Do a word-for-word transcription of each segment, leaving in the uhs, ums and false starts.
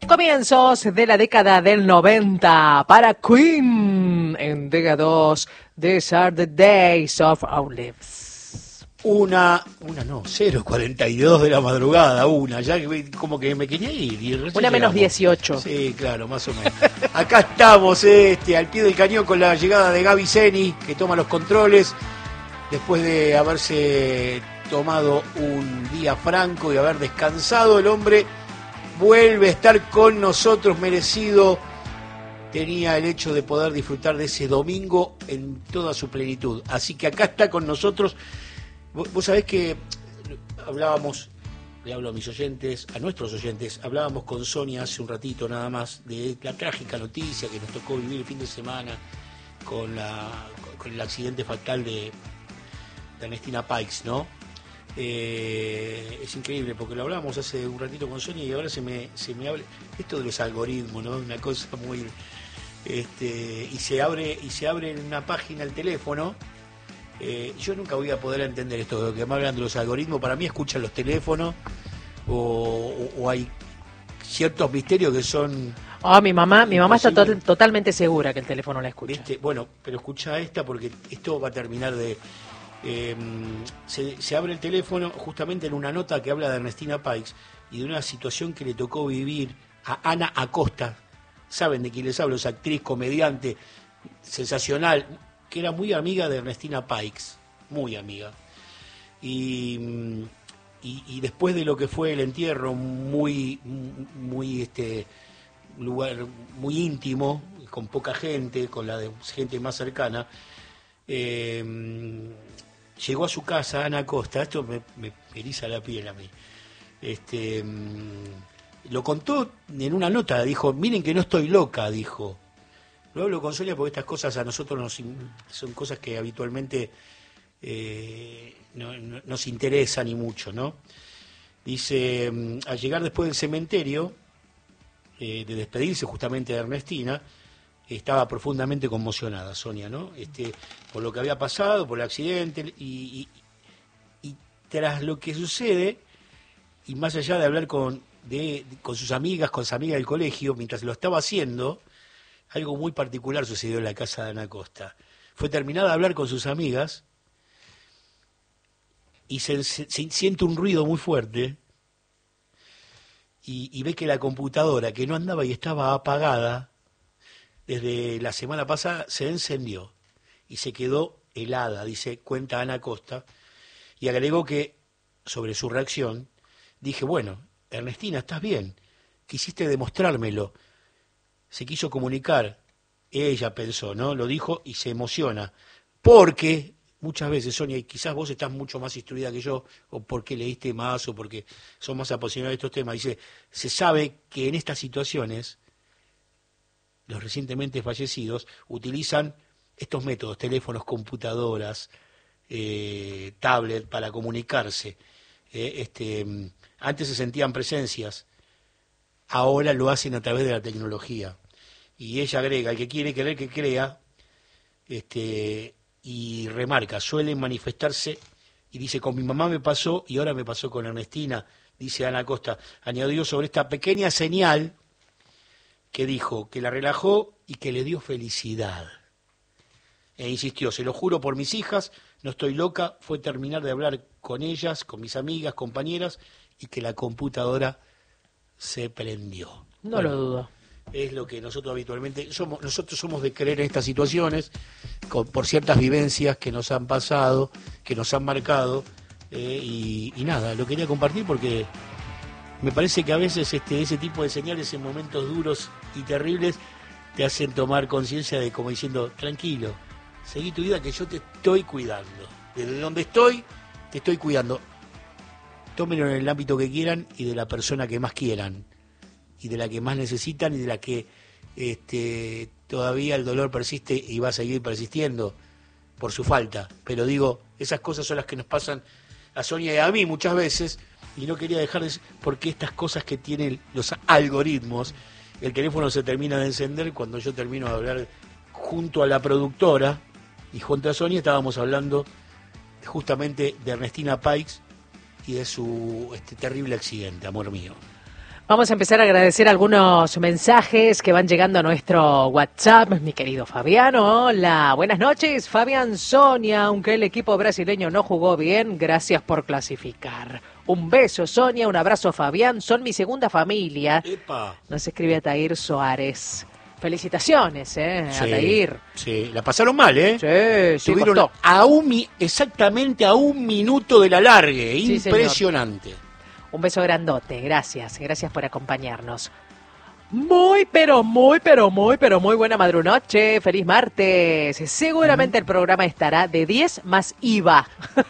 comienzos de la década del noventa para Queen en Dega dos, These are the days of our lives. Una, una no, cero cuarenta y dos de la madrugada, una, ya como que me quería ir. Y una menos dieciocho. Sí, claro, más o menos. Acá estamos, este, al pie del cañón con la llegada de Gaby Zeni, que toma los controles, después de haberse tomado un día franco y haber descansado, el hombre vuelve a estar con nosotros, merecido. Tenía el hecho de poder disfrutar de ese domingo en toda su plenitud. Así que acá está con nosotros. Vos, vos sabés que hablábamos, le hablo a mis oyentes, a nuestros oyentes, hablábamos con Sonia hace un ratito nada más de la trágica noticia que nos tocó vivir el fin de semana con, la, con el accidente fatal de, de Ernestina Paix, ¿no? Eh, es increíble porque lo hablábamos hace un ratito con Sonia y ahora se me, se me habla esto de los algoritmos, ¿no? Una cosa muy este, y se abre y se abre en una página el teléfono. Eh, yo nunca voy a poder entender esto de lo que me hablan de los algoritmos. Para mí escuchan los teléfonos o, o, o hay ciertos misterios que son. Ah, mi mamá, mi mamá está to- totalmente segura que el teléfono la escucha. ¿Viste? Bueno, pero escucha esta porque esto va a terminar de. Eh, se, se abre el teléfono justamente en una nota que habla de Ernestina Paix y de una situación que le tocó vivir a Ana Acosta. Saben de quién les hablo, es actriz, comediante, sensacional, que era muy amiga de Ernestina Paix, muy amiga. Y, y, y después de lo que fue el entierro, muy, muy este lugar muy íntimo, con poca gente, con la de gente más cercana. Eh, Llegó a su casa Ana Acosta, esto me, me eriza la piel a mí. Este, lo contó en una nota, dijo, miren que no estoy loca, dijo. Lo hablo con Sonia porque estas cosas a nosotros nos, son cosas que habitualmente eh, no, no, nos interesan y mucho, ¿no? Dice, al llegar después del cementerio, eh, de despedirse justamente de Ernestina, estaba profundamente conmocionada Sonia, ¿no? Este, por lo que había pasado, por el accidente, y, y, y tras lo que sucede, y más allá de hablar con, de, con sus amigas, con sus amigas del colegio, mientras lo estaba haciendo, algo muy particular sucedió en la casa de Ana Acosta. Fue terminada de hablar con sus amigas, y se, se, se siente un ruido muy fuerte, y, y ve que la computadora, que no andaba y estaba apagada, desde la semana pasada se encendió y se quedó helada, dice, cuenta Ana Acosta, y agregó que, sobre su reacción, dije, bueno, Ernestina, estás bien, quisiste demostrármelo, se quiso comunicar, ella pensó, ¿no? Lo dijo y se emociona, porque muchas veces, Sonia, y quizás vos estás mucho más instruida que yo, o porque leíste más, o porque son más apasionados de estos temas, dice, se sabe que en estas situaciones los recientemente fallecidos utilizan estos métodos, teléfonos, computadoras, eh, tablet, para comunicarse. Eh, este, antes se sentían presencias, ahora lo hacen a través de la tecnología. Y ella agrega, el que quiere creer que crea, este, y remarca, suelen manifestarse, y dice, con mi mamá me pasó y ahora me pasó con Ernestina, dice Ana Acosta. Añadió sobre esta pequeña señal que dijo que la relajó y que le dio felicidad. E insistió, se lo juro por mis hijas, no estoy loca, fue terminar de hablar con ellas, con mis amigas, compañeras, y que la computadora se prendió. No bueno, lo dudo. Es lo que nosotros habitualmente, somos nosotros somos de creer en estas situaciones, con, por ciertas vivencias que nos han pasado, que nos han marcado, eh, y, y nada, lo quería compartir porque me parece que a veces este, ese tipo de señales en momentos duros y terribles te hacen tomar conciencia de, como diciendo, tranquilo, seguí tu vida que yo te estoy cuidando. Desde donde estoy, te estoy cuidando. Tómenlo en el ámbito que quieran y de la persona que más quieran. Y de la que más necesitan y de la que este, todavía el dolor persiste y va a seguir persistiendo por su falta. Pero digo, esas cosas son las que nos pasan a Sonia y a mí muchas veces. Y no quería dejar de decir, porque estas cosas que tienen los algoritmos, el teléfono se termina de encender cuando yo termino de hablar junto a la productora y junto a Sonia estábamos hablando justamente de Ernestina Paix y de su este terrible accidente, amor mío. Vamos a empezar a agradecer algunos mensajes que van llegando a nuestro WhatsApp. Mi querido Fabiano, hola, buenas noches. Fabián, Sonia, aunque el equipo brasileño no jugó bien, gracias por clasificar. Un beso, Sonia, un abrazo, Fabián, son mi segunda familia. Epa. Nos escribe Atair Soares. Felicitaciones, ¿eh? Sí, Atair. Sí, la pasaron mal, ¿eh? Sí, sí, Tuvieron costó. a un, mi- exactamente a un minuto del alargue. Sí, Impresionante. Un beso grandote, gracias, gracias por acompañarnos. Muy, pero muy, pero muy, pero muy buena madrunoche, feliz martes. Seguramente el programa estará de diez más I V A.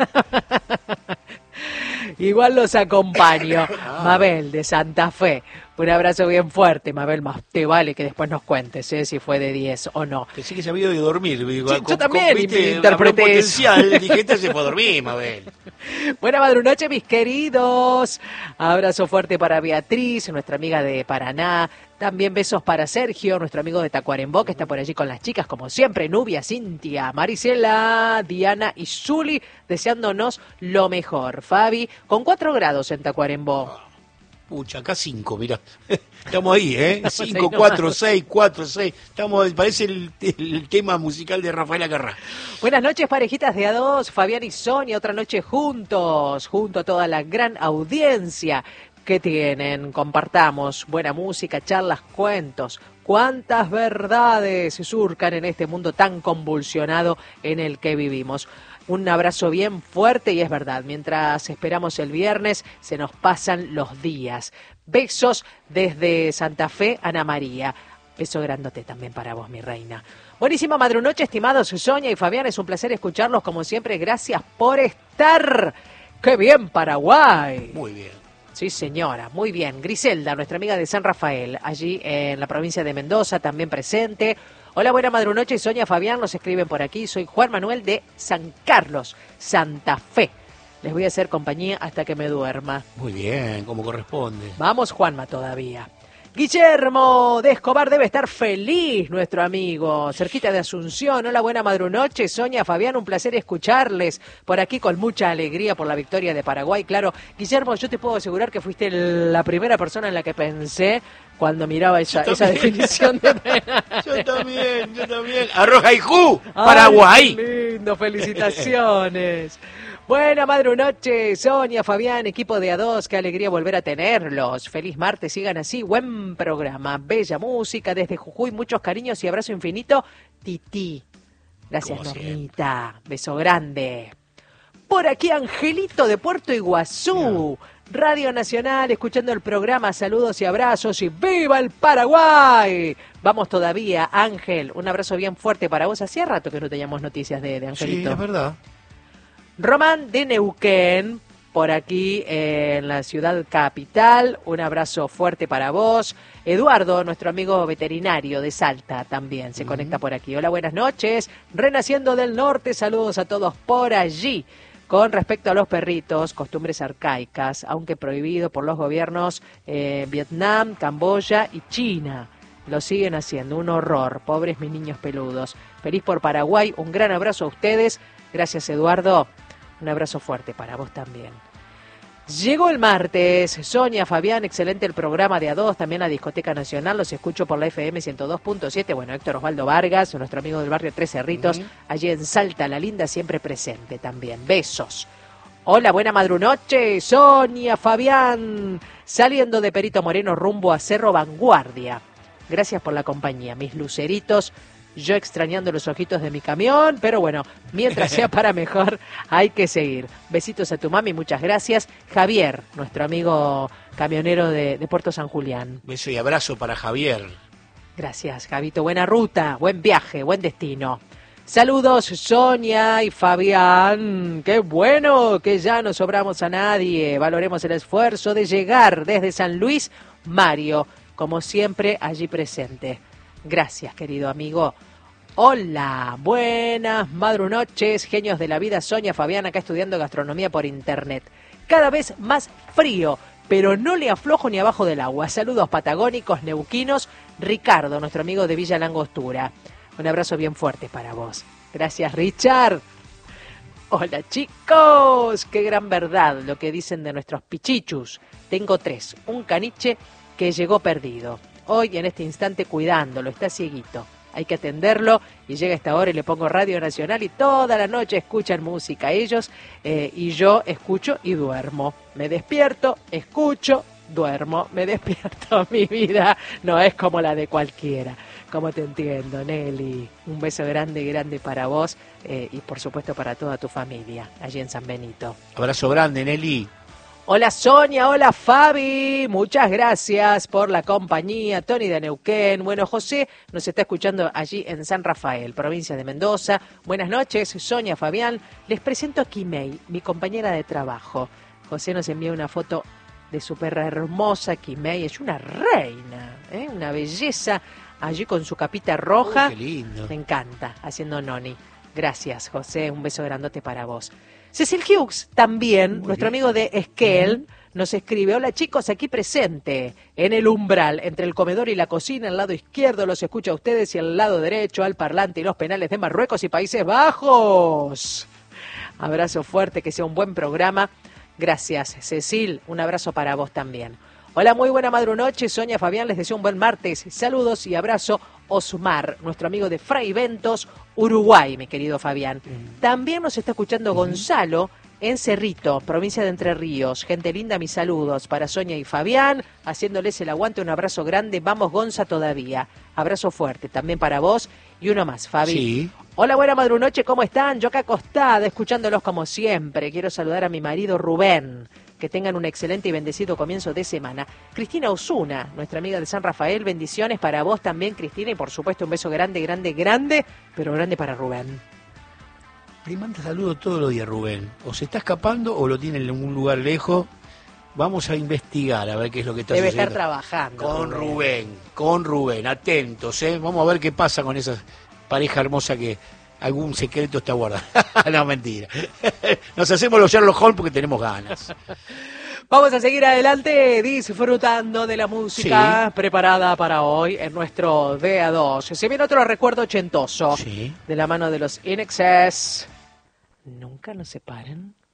Igual los acompaño. Mabel, de Santa Fe. Un abrazo bien fuerte, Mabel, más te vale que después nos cuentes ¿eh? si fue de diez o no. Pensé que se había ido de dormir. Digo, Sí, yo también viste, interpreté habló eso. potencial. Dije, este se fue a dormir, Mabel. Buena madrunoche, mis queridos. Abrazo fuerte para Beatriz, nuestra amiga de Paraná. También besos para Sergio, nuestro amigo de Tacuarembó, que está por allí con las chicas, como siempre. Nubia, Cintia, Marisela, Diana y Zuli, deseándonos lo mejor. Fabi, con cuatro grados en Tacuarembó. Pucha, acá cinco, mira. Estamos ahí, ¿eh? Estamos Cinco, ahí cuatro, nomás. seis, cuatro, seis. Estamos, parece el, el tema musical de Rafael Acarrá. Buenas noches, parejitas de a dos, Fabián y Sonia, otra noche juntos, junto a toda la gran audiencia que tienen. Compartamos buena música, charlas, cuentos. Cuántas verdades surcan en este mundo tan convulsionado en el que vivimos. Un abrazo bien fuerte y es verdad, mientras esperamos el viernes se nos pasan los días. Besos desde Santa Fe, Ana María. Beso grandote también para vos, mi reina. Buenísima madrunoche, estimados Sonia y Fabián. Es un placer escucharlos como siempre. Gracias por estar. ¡Qué bien, Paraguay! Muy bien. Sí, señora, muy bien. Griselda, nuestra amiga de San Rafael, allí en la provincia de Mendoza, también presente. Hola, buena madrunoche, Sonia, Fabián, nos escriben por aquí. Soy Juan Manuel de San Carlos, Santa Fe. Les voy a hacer compañía hasta que me duerma. Muy bien, como corresponde. Vamos, Juanma, todavía. Guillermo de Escobar debe estar feliz, nuestro amigo, cerquita de Asunción. Hola, buena madrunoche, Sonia, Fabián, un placer escucharles por aquí con mucha alegría por la victoria de Paraguay. Claro, Guillermo, yo te puedo asegurar que fuiste la primera persona en la que pensé cuando miraba esa, esa definición de penal. Yo también, yo también. Arroja y Ju, Paraguay. Ay, qué lindo, felicitaciones. Buena madrunoche, Sonia, Fabián, equipo de A dos, qué alegría volver a tenerlos. Feliz martes, sigan así, buen programa, bella música desde Jujuy, muchos cariños y abrazo infinito, Titi. Gracias, Como Normita, beso grande. Por aquí, Angelito de Puerto Iguazú, Radio Nacional, escuchando el programa, saludos y abrazos y ¡viva el Paraguay! Vamos todavía, Ángel, un abrazo bien fuerte para vos. Hacía rato que no teníamos noticias de, de Angelito. Sí, es verdad. Román de Neuquén, por aquí eh, en la ciudad capital, un abrazo fuerte para vos. Eduardo, nuestro amigo veterinario de Salta, también se uh-huh. conecta por aquí. Hola, buenas noches. Renaciendo del Norte, saludos a todos por allí. Con respecto a los perritos, costumbres arcaicas, aunque prohibido por los gobiernos eh, Vietnam, Camboya y China. Lo siguen haciendo, un horror. Pobres mis niños peludos. Feliz por Paraguay, un gran abrazo a ustedes. Gracias, Eduardo. Un abrazo fuerte para vos también. Llegó el martes. Sonia, Fabián, excelente el programa de A dos, también la Discoteca Nacional. Los escucho por la F M ciento dos punto siete. Bueno, Héctor Osvaldo Vargas, nuestro amigo del barrio Tres Cerritos, uh-huh. allí en Salta, la linda, siempre presente también. Besos. Hola, buena madrunoche. Sonia, Fabián, saliendo de Perito Moreno rumbo a Cerro Vanguardia. Gracias por la compañía, mis luceritos. Yo extrañando los ojitos de mi camión, pero bueno, mientras sea para mejor, hay que seguir. Besitos a tu mami, muchas gracias. Javier, nuestro amigo camionero de, de Puerto San Julián. Beso y abrazo para Javier. Gracias, Javito. Buena ruta, buen viaje, buen destino. Saludos, Sonia y Fabián. Qué bueno que ya no sobramos a nadie. Valoremos el esfuerzo de llegar desde San Luis. Mario, como siempre, allí presente. Gracias, querido amigo. Hola, buenas madrunoches, genios de la vida, Sonia, Fabián, acá estudiando gastronomía por internet. Cada vez más frío, pero no le aflojo ni abajo del agua. Saludos patagónicos, neuquinos. Ricardo, nuestro amigo de Villa Langostura. Un abrazo bien fuerte para vos. Gracias, Richard. Hola, chicos. Qué gran verdad lo que dicen de nuestros pichichus. Tengo tres, un caniche que llegó perdido. Hoy, en este instante, cuidándolo, está cieguito. Hay que atenderlo y llega esta hora y le pongo Radio Nacional y toda la noche escuchan música ellos eh, y yo escucho y duermo. Me despierto, escucho, duermo, me despierto. Mi vida no es como la de cualquiera. Como te entiendo, Nelly. Un beso grande, grande para vos eh, y por supuesto para toda tu familia allí en San Benito. Abrazo grande, Nelly. Hola Sonia, hola Fabi, muchas gracias por la compañía. Tony de Neuquén, bueno, José nos está escuchando allí en San Rafael, provincia de Mendoza. Buenas noches, Sonia, Fabián. Les presento a Kimei, mi compañera de trabajo. José nos envía una foto de su perra hermosa, Kimei, es una reina, ¿eh? Una belleza, allí con su capita roja. Oh, qué lindo. Me encanta, haciendo noni. Gracias, José, un beso grandote para vos. Cecil Hughes, también, Muy nuestro bien. amigo de Esquel, nos escribe: hola chicos, aquí presente, en el umbral, entre el comedor y la cocina, al lado izquierdo los escucho a ustedes y al lado derecho al parlante y los penales de Marruecos y Países Bajos. Abrazo fuerte, que sea un buen programa. Gracias, Cecil, un abrazo para vos también. Hola, muy buena madrunoche, Sonia, Fabián, les deseo un buen martes. Saludos y abrazo, Osmar, nuestro amigo de Fray Ventos, Uruguay, mi querido Fabián. También nos está escuchando Gonzalo en Cerrito, provincia de Entre Ríos. Gente linda, mis saludos para Sonia y Fabián, haciéndoles el aguante, un abrazo grande. Vamos, Gonza, todavía. Abrazo fuerte, también para vos y uno más, Fabi. Sí. Hola, buena madrunoche, ¿cómo están? Yo acá acostada, escuchándolos como siempre. Quiero saludar a mi marido Rubén. Que tengan un excelente y bendecido comienzo de semana. Cristina Osuna, nuestra amiga de San Rafael, bendiciones para vos también, Cristina, y por supuesto un beso grande, grande, grande, pero grande para Rubén. Le manda saludos todos los días, Rubén. O se está escapando o lo tiene en un lugar lejos. Vamos a investigar a ver qué es lo que está Debe sucediendo. estar trabajando. Con Rubén, con Rubén, atentos, ¿eh? Vamos a ver qué pasa con esa pareja hermosa que algún secreto está guardado. No, mentira. Nos hacemos los Sherlock Holmes porque tenemos ganas. Vamos a seguir adelante disfrutando de la música Sí. preparada para hoy en nuestro D A dos. Se viene otro recuerdo ochentoso Sí. de la mano de los In Excess. Nunca nos separen.